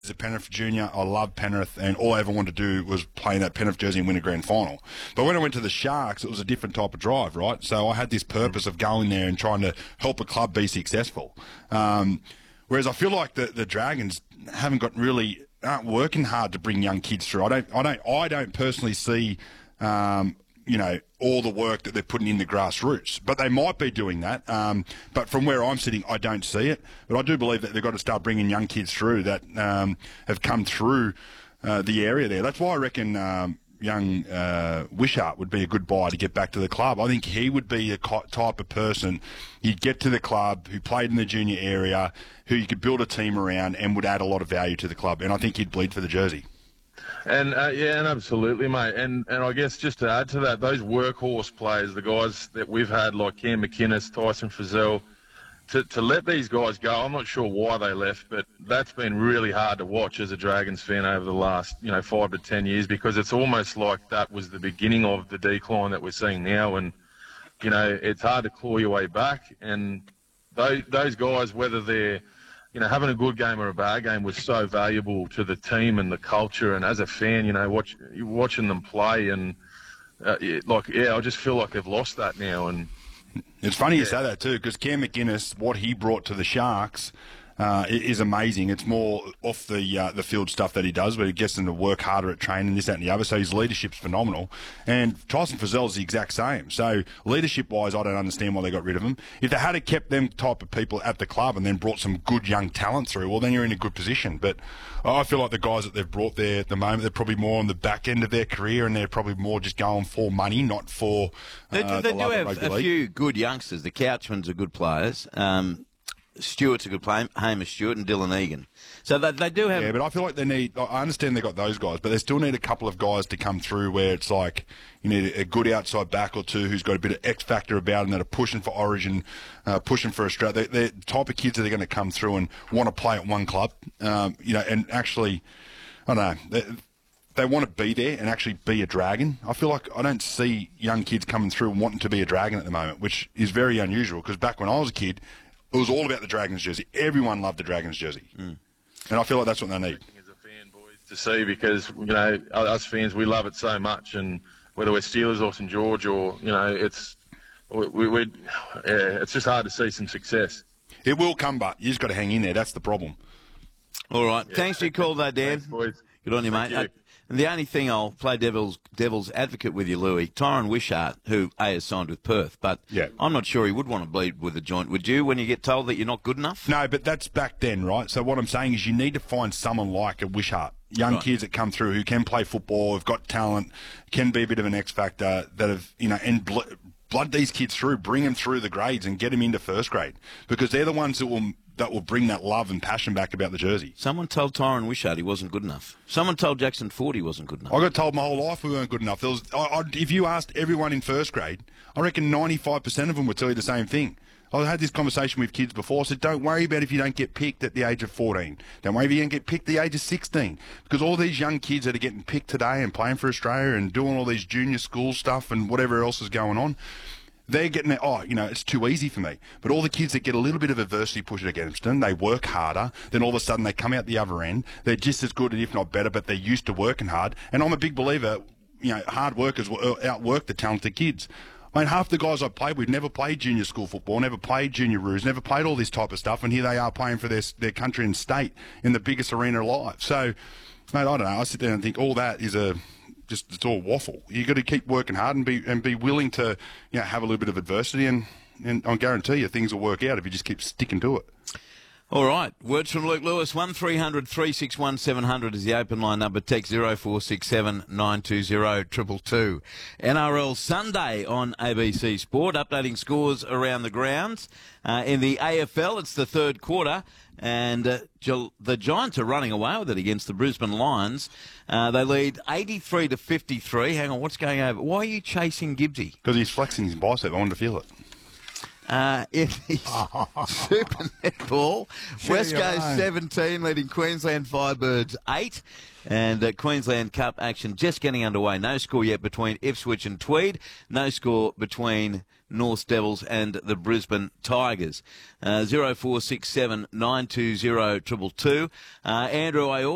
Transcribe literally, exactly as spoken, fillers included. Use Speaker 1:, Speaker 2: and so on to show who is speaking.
Speaker 1: As a Penrith junior, I loved Penrith, and all I ever wanted to do was play in that Penrith jersey and win a grand final. But when I went to the Sharks, it was a different type of drive, right? So I had this purpose of going there and trying to help a club be successful. Um, whereas I feel like the, the Dragons haven't got really aren't working hard to bring young kids through. I don't, I don't, I don't personally see. Um, you know, all the work that they're putting in the grassroots. But they might be doing that. Um, but from where I'm sitting, I don't see it. But I do believe that they've got to start bringing young kids through that um, have come through uh, the area there. That's why I reckon um, young uh, Wishart would be a good buy to get back to the club. I think he would be a type of person you'd get to the club, who played in the junior area, who you could build a team around and would add a lot of value to the club. And I think he'd bleed for the jersey.
Speaker 2: And uh, yeah, and absolutely, mate. And and I guess just to add to that, those workhorse players, the guys that we've had like Cam McInnes, Tyson Frizzell, to to let these guys go, I'm not sure why they left, but that's been really hard to watch as a Dragons fan over the last, you know, five to ten years, because it's almost like that was the beginning of the decline that we're seeing now. And, you know, it's hard to claw your way back. And those, those guys, whether they're, you know, having a good game or a bad game, was so valuable to the team and the culture. And as a fan, you know, watch, watching them play and, uh, it, like, yeah, I just feel like they've lost that now. And
Speaker 1: it's funny
Speaker 2: yeah.
Speaker 1: you say that too, because Cam McInnes, what he brought to the Sharks uh, is amazing. It's more off the uh, the field stuff that he does, where he gets them to work harder at training, this, that, and the other. So his leadership's phenomenal. And Tyson Frizzell's the exact same. So leadership-wise, I don't understand why they got rid of him. If they had kept them type of people at the club and then brought some good young talent through, well, then you're in a good position. But I feel like the guys that they've brought there at the moment, they're probably more on the back end of their career, and they're probably more just going for money, not for uh,
Speaker 3: They, they
Speaker 1: the
Speaker 3: do
Speaker 1: love of
Speaker 3: have
Speaker 1: rugby
Speaker 3: a
Speaker 1: league.
Speaker 3: few good youngsters. The Couchmans are good players. Um, Stewart's a good player, Hamish Stewart and Dylan Egan. So they, they do have...
Speaker 1: Yeah, but I feel like they need... I understand they got those guys, but they still need a couple of guys to come through where it's like you need a good outside back or two who's got a bit of X factor about them that are pushing for Origin, uh, pushing for Australia. They, they're the type of kids that are going to come through and want to play at one club, um, you know, and actually, I don't know... They, They want to be there and actually be a Dragon. I feel like I don't see young kids coming through and wanting to be a Dragon at the moment, which is very unusual, because back when I was a kid, it was all about the Dragons jersey. Everyone loved the Dragons jersey. Mm. And I feel like that's what they need.
Speaker 2: As a fan, boys, to see, because, you know, us fans, we love it so much, and whether we're Steelers or St George, or, you know, it's we, we, we yeah, it's just hard to see some success.
Speaker 1: It will come, but you just got to hang in there. That's the problem.
Speaker 3: All right.
Speaker 2: Yeah.
Speaker 3: Thanks for your call, though, Dan.
Speaker 2: Thanks, boys.
Speaker 3: Good on you,
Speaker 2: Thank
Speaker 3: mate.
Speaker 2: you.
Speaker 3: Uh, and the only thing I'll play devil's devil's advocate with you, Louis, Tyron Wishart, who A has signed with Perth, but
Speaker 1: yeah.
Speaker 3: I'm not sure he would want to bleed with a joint. Would you, when you get told that you're not good enough?
Speaker 1: No, but that's back then, right? So what I'm saying is you need to find someone like a Wishart, young
Speaker 3: right.
Speaker 1: kids that come through who can play football, have got talent, can be a bit of an X factor, that have, you know, and bl- blood these kids through, bring them through the grades and get them into first grade, because they're the ones that will that will bring that love and passion back about the jersey.
Speaker 3: Someone told Tyron Wishart he wasn't good enough. Someone told Jackson Ford he wasn't good enough.
Speaker 1: I got told my whole life we weren't good enough. There was, I, I, if you asked everyone in first grade, I reckon ninety-five percent of them would tell you the same thing. I had this conversation with kids before. I said, don't worry about if you don't get picked at the age of fourteen. Don't worry if you don't get picked at the age of sixteen. Because all these young kids that are getting picked today and playing for Australia and doing all these junior school stuff and whatever else is going on, they're getting, oh, you know, it's too easy for me. But all the kids that get a little bit of adversity pushed against them, they work harder, then all of a sudden they come out the other end. They're just as good, if not better, but they're used to working hard. And I'm a big believer, you know, hard workers will outwork the talented kids. I mean, half the guys I played with never played junior school football, never played junior roos, never played all this type of stuff, and here they are playing for their their country and state in the biggest arena alive. So, mate, I don't know. I sit there and think all that is a... Just, it's all waffle. You got to keep working hard and be and be willing to, you know, have a little bit of adversity, and, and I guarantee you things will work out if you just keep sticking to it.
Speaker 3: All right. Words from Luke Lewis. One three hundred three six one seven hundred is the open line number. Text zero four six seven nine two zero two two. N R L Sunday on A B C Sport, updating scores around the grounds. Uh, in the A F L, it's the third quarter, and uh, the Giants are running away with it against the Brisbane Lions. Uh, they lead eighty-three to fifty-three. Hang on, what's going over? Why are you chasing Gibbsy?
Speaker 1: Because he's flexing his bicep. I wanted to feel it.
Speaker 3: Uh, in the Super Netball, West Coast seventeen, leading Queensland Firebirds eight. And uh, Queensland Cup action just getting underway. No score yet between Ipswich and Tweed. No score between North Devils and the Brisbane Tigers. Uh, zero four six seven nine two zero two two. Uh, Andrew, I